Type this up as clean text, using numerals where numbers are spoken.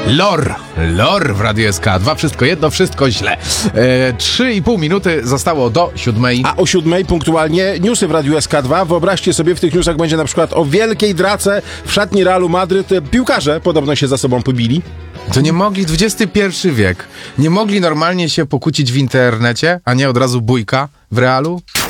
Lor w Radiu SK2. Wszystko jedno, wszystko źle. 3,5 minuty zostało do 7. A o 7 punktualnie newsy w Radiu SK2. Wyobraźcie sobie, w tych newsach będzie na przykład o wielkiej drace w szatni Realu Madryt. Piłkarze podobno się za sobą pobili. To nie mogli, XXI wiek, nie mogli normalnie się pokłócić w internecie, a nie od razu bójka w Realu?